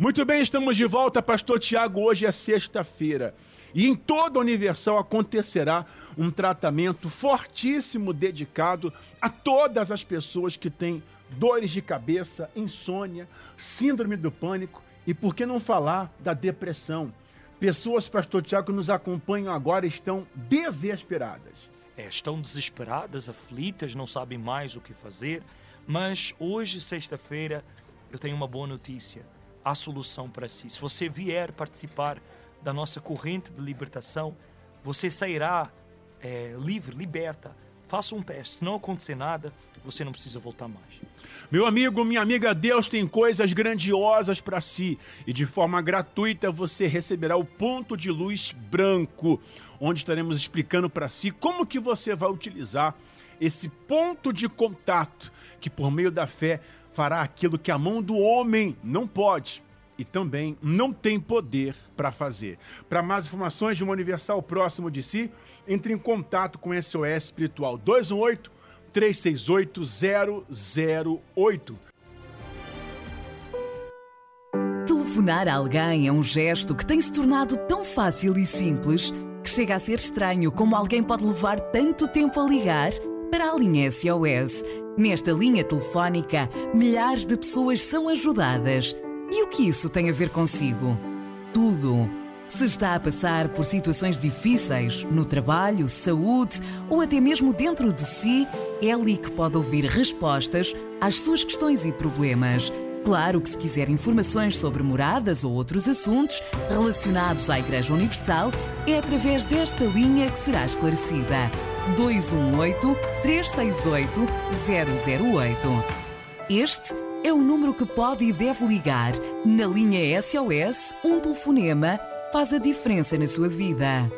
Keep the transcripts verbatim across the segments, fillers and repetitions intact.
Muito bem, estamos de volta, Pastor Tiago. Hoje é sexta-feira e em toda a Universal acontecerá um tratamento fortíssimo dedicado a todas as pessoas que têm dores de cabeça, insônia, síndrome do pânico e, por que não falar, da depressão. Pessoas, Pastor Tiago, que nos acompanham agora estão desesperadas. É, estão desesperadas, aflitas, não sabem mais o que fazer, mas hoje, sexta-feira, eu tenho uma boa notícia. Há solução para si. Se você vier participar da nossa corrente de libertação, você sairá é, livre, liberta. Faça um teste. Se não acontecer nada, você não precisa voltar mais. Meu amigo, minha amiga, Deus tem coisas grandiosas para si. E de forma gratuita você receberá o ponto de luz branco, onde estaremos explicando para si como que você vai utilizar esse ponto de contato, que por meio da fé fará aquilo que a mão do homem não pode e também não tem poder para fazer. Para mais informações de uma Universal próximo de si, entre em contato com S O S Espiritual dois um oito, três seis oito, zero zero oito. Telefonar a alguém é um gesto que tem se tornado tão fácil e simples que chega a ser estranho como alguém pode levar tanto tempo a ligar para a linha S O S. Nesta linha telefónica, milhares de pessoas são ajudadas. E o que isso tem a ver consigo? Tudo. Se está a passar por situações difíceis, no trabalho, saúde ou até mesmo dentro de si, é ali que pode ouvir respostas às suas questões e problemas. Claro que se quiser informações sobre moradas ou outros assuntos relacionados à Igreja Universal, é através desta linha que será esclarecida. dois um oito, três seis oito, zero zero oito. Este é o número que pode e deve ligar. Na linha S O S, um telefonema faz a diferença na sua vida.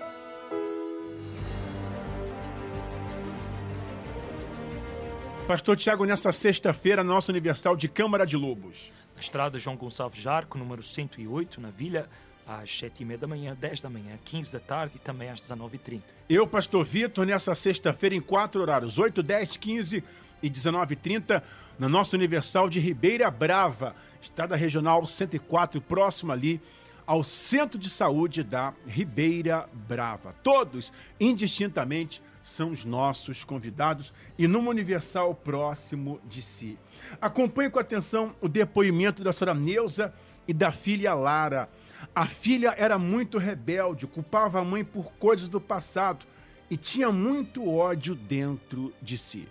Pastor Tiago, nessa sexta-feira, na nossa Universal de Câmara de Lobos. Na estrada João Gonçalves Jarco, número cento e oito, na Vila, às sete e meia da manhã, dez da manhã, quinze da tarde e também às dezenove e trinta. Eu, Pastor Vitor, nessa sexta-feira em quatro horários, oito, dez, quinze e dezenove e trinta, na nossa Universal de Ribeira Brava, Estrada Regional cento e quatro, próximo ali ao Centro de Saúde da Ribeira Brava. Todos, indistintamente, são os nossos convidados e numa Universal próximo de si. Acompanhe com atenção o depoimento da senhora Neuza e da filha Lara. A filha era muito rebelde, culpava a mãe por coisas do passado e tinha muito ódio dentro de si.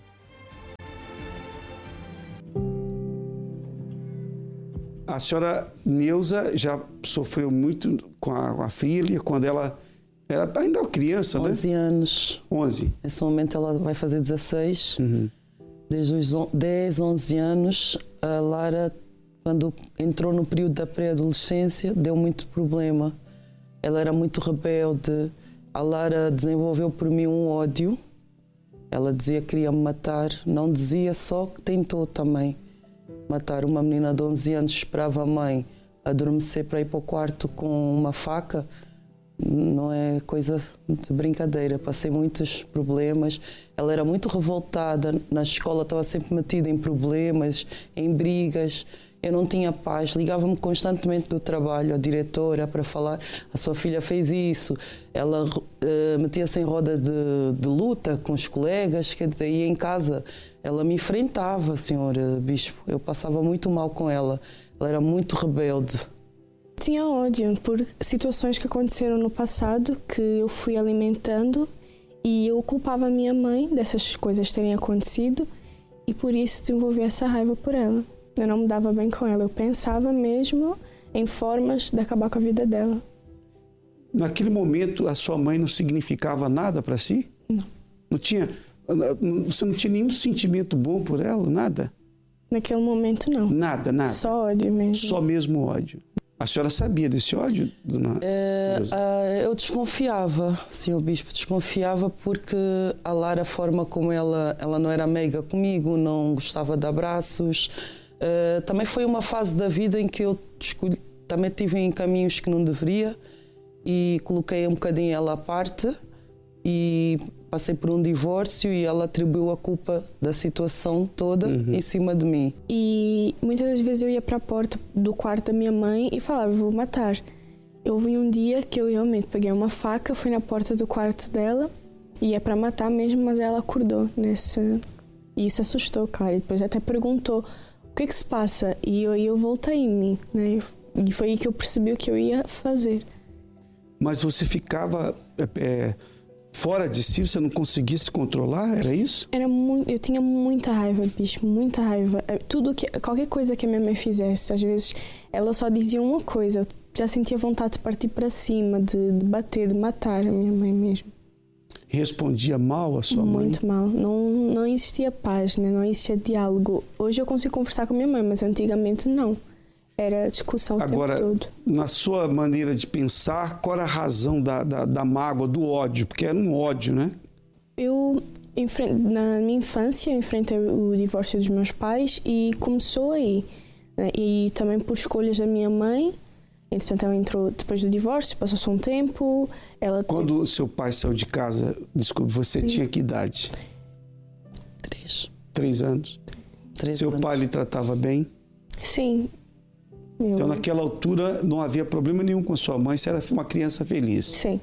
A senhora Neuza já sofreu muito com a, com a filha quando ela era ainda criança, né? onze anos. onze. Nesse momento ela vai fazer dezesseis. Uhum. Desde os dez, onze anos, a Lara, quando entrou no período da pré-adolescência, deu muito problema. Ela era muito rebelde. A Lara desenvolveu por mim um ódio. Ela dizia que queria me matar. Não dizia, só que tentou também matar. Uma menina de onze anos esperava a mãe adormecer para ir para o quarto com uma faca. Não é coisa de brincadeira. Passei muitos problemas. Ela era muito revoltada. Na escola estava sempre metida em problemas, em brigas. Eu não tinha paz. Ligava-me constantemente do trabalho, a diretora, para falar: a sua filha fez isso. Ela uh, metia-se em roda de, de luta com os colegas. Quer dizer, ia em casa. Ela me enfrentava, senhor Bispo. Eu passava muito mal com ela. Ela era muito rebelde. Tinha ódio por situações que aconteceram no passado, que eu fui alimentando, e eu culpava a minha mãe dessas coisas terem acontecido e por isso desenvolvi essa raiva por ela. Eu não me dava bem com ela, eu pensava mesmo em formas de acabar com a vida dela. Naquele momento, a sua mãe não significava nada para si? Não. Não tinha, você não tinha nenhum sentimento bom por ela, nada? Naquele momento, não. Nada, nada? Só ódio mesmo. Só mesmo ódio. A senhora sabia desse ódio, dona é, uh, Eu desconfiava, senhor Bispo, desconfiava porque a Lara, a forma como ela, ela não era meiga comigo, não gostava de abraços. Uh, também foi uma fase da vida em que eu escolhi, também tive em caminhos que não deveria e coloquei um bocadinho ela à parte e passei por um divórcio e ela atribuiu a culpa da situação toda uhum. em cima de mim. E muitas das vezes eu ia para a porta do quarto da minha mãe e falava, vou matar. Houve um dia que eu realmente peguei uma faca, fui na porta do quarto dela, ia para matar mesmo, mas ela acordou nesse... E isso assustou, claro. E depois até perguntou, o que é que se passa? E eu, eu voltei em mim, né? E foi aí que eu percebi o que eu ia fazer. Mas você ficava... É... fora de si, você não conseguia se controlar, era isso? Era muito, eu tinha muita raiva, bicho, muita raiva. Tudo que, qualquer coisa que a minha mãe fizesse, às vezes ela só dizia uma coisa, eu já sentia vontade de partir para cima, de, de bater, de matar a minha mãe mesmo. Respondia mal a sua mãe? Muito mal, não, não existia paz, né? Não existia diálogo. Hoje eu consigo conversar com a minha mãe, mas antigamente não. Era discussão o Agora, tempo todo. Na sua maneira de pensar, qual era a razão da, da, da mágoa, do ódio? Porque era um ódio, né? Eu, na minha infância, eu enfrentei o divórcio dos meus pais e começou aí. Né? E também por escolhas da minha mãe. Entretanto, ela entrou depois do divórcio, passou-se um tempo. Ela Quando teve... o seu pai saiu de casa, desculpe, você Sim. tinha que idade? Três. Três anos? Três seu anos. pai lhe tratava bem? Sim. Eu... Então, naquela altura, não havia problema nenhum com sua mãe, você era uma criança feliz. Sim.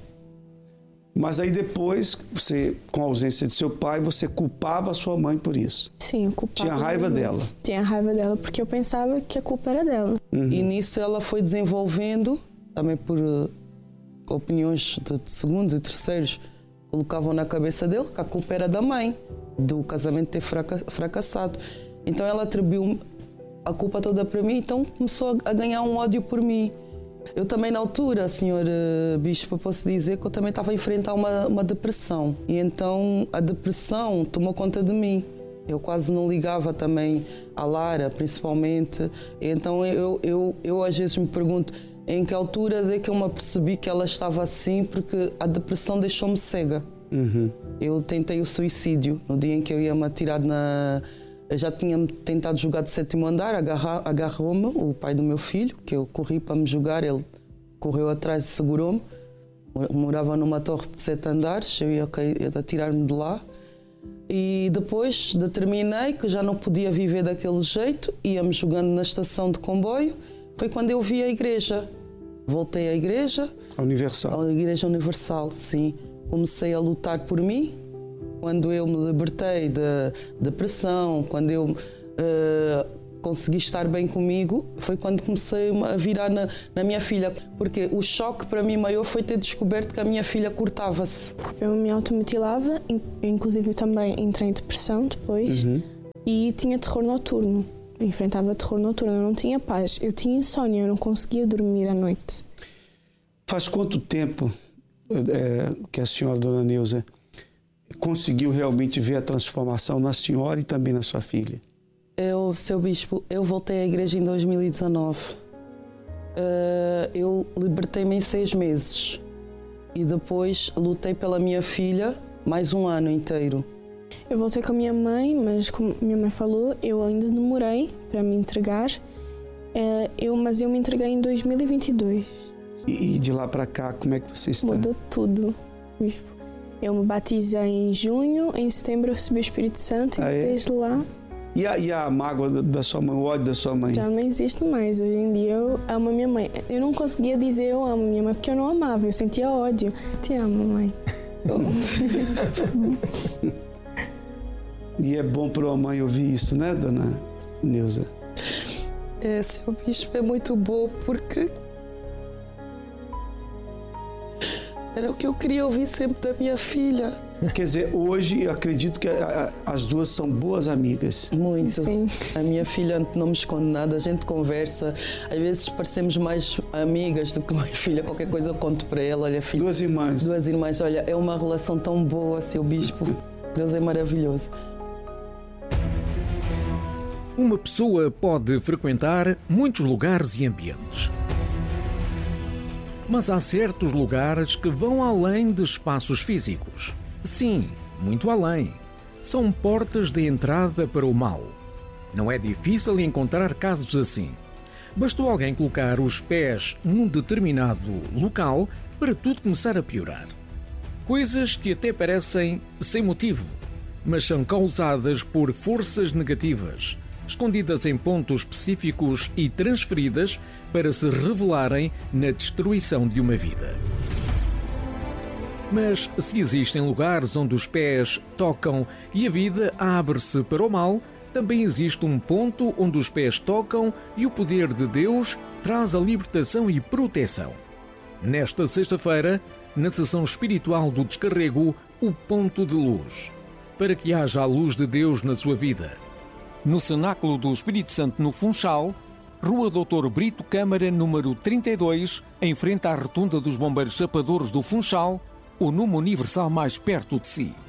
Mas aí depois, você, com a ausência de seu pai, você culpava a sua mãe por isso. Sim, eu culpava. Tinha raiva dela. Tinha raiva dela, porque eu pensava que a culpa era dela. Uhum. E nisso ela foi desenvolvendo, também por uh, opiniões de, de segundos e terceiros, colocavam na cabeça dele que a culpa era da mãe, do casamento ter fraca, fracassado. Então ela atribuiu a culpa toda para mim, então começou a ganhar um ódio por mim. Eu também na altura, senhor Bispo, posso dizer que eu também estava a enfrentar uma, uma depressão. E então a depressão tomou conta de mim. Eu quase não ligava também à Lara, principalmente. E então eu, eu, eu às vezes me pergunto em que altura é que eu me apercebi que ela estava assim, porque a depressão deixou-me cega. Uhum. Eu tentei o suicídio no dia em que eu ia me atirar na... Eu já tinha tentado jogar de sétimo andar, agarrou-me o pai do meu filho, que eu corri para me jogar, ele correu atrás e segurou-me. Morava numa torre de sete andares, eu ia, ia atirar-me de lá. E depois determinei que já não podia viver daquele jeito, ia-me jogando na estação de comboio. Foi quando eu vi a igreja. Voltei à igreja. A Universal. A Igreja Universal, sim. Comecei a lutar por mim. Quando eu me libertei da depressão, quando eu uh, consegui estar bem comigo, foi quando comecei a virar na, na minha filha. Porque o choque para mim maior foi ter descoberto que a minha filha cortava-se. Eu me automutilava, inclusive também entrei em depressão depois, uhum. E tinha terror noturno. Enfrentava terror noturno, eu não tinha paz. Eu tinha insónia, eu não conseguia dormir à noite. Faz quanto tempo é, que a senhora, dona Neuza, conseguiu realmente ver a transformação na senhora e também na sua filha? Eu, seu Bispo, eu voltei à igreja em dois mil e dezanove. Uh, eu libertei-me em seis meses e depois lutei pela minha filha mais um ano inteiro. Eu voltei com a minha mãe, mas como minha mãe falou, eu ainda demorei para me entregar, uh, eu, mas eu me entreguei em dois mil e vinte e dois. E, e de lá para cá, como é que você está? Mudou tudo, Bispo. Eu me batizei em junho, em setembro eu recebi o Espírito Santo ah, e é? desde lá... E a, e a mágoa da sua mãe, o ódio da sua mãe? Já não existe mais. Hoje em dia eu amo a minha mãe. Eu não conseguia dizer eu amo a minha mãe porque eu não amava, eu sentia ódio. Te amo, mãe. E é bom para uma mãe ouvir isso, né, dona Neuza? É, seu Bispo, é muito bom porque... era o que eu queria ouvir sempre da minha filha. Quer dizer, hoje eu acredito que a, a, as duas são boas amigas. Muito. Sim. A minha filha não me esconde nada, a gente conversa. Às vezes parecemos mais amigas do que uma filha. Qualquer coisa eu conto para ela. Olha, filha, duas irmãs. Duas irmãs. Olha, é uma relação tão boa, seu Bispo. Deus é maravilhoso. Uma pessoa pode frequentar muitos lugares e ambientes. Mas há certos lugares que vão além de espaços físicos. Sim, muito além. São portas de entrada para o mal. Não é difícil encontrar casos assim. Bastou alguém colocar os pés num determinado local para tudo começar a piorar. Coisas que até parecem sem motivo, mas são causadas por forças negativas, escondidas em pontos específicos e transferidas para se revelarem na destruição de uma vida. Mas se existem lugares onde os pés tocam e a vida abre-se para o mal, também existe um ponto onde os pés tocam e o poder de Deus traz a libertação e proteção. Nesta sexta-feira, na sessão espiritual do Descarrego, o ponto de luz, para que haja a luz de Deus na sua vida. No Cenáculo do Espírito Santo, no Funchal, Rua doutor Brito Câmara, número trinta e dois, em frente à Rotunda dos Bombeiros Chapadores do Funchal, o número universal mais perto de si.